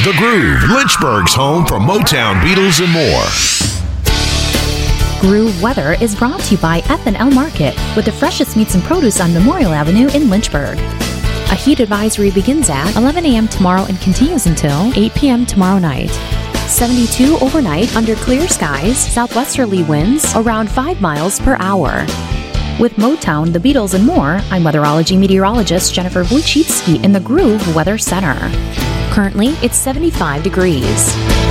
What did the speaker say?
The Groove, Lynchburg's home for Motown, Beatles, and more. Groove Weather is brought to you by F&L Market, with the freshest meats and produce on Memorial Avenue in Lynchburg. A heat advisory begins at 11 a.m. tomorrow and continues until 8 p.m. tomorrow night. 72 overnight under clear skies, southwesterly winds around 5 miles per hour. With Motown, the Beatles, and more, I'm weatherology meteorologist Jennifer Wojcicki in the Groove Weather Center. Currently, it's 75 degrees.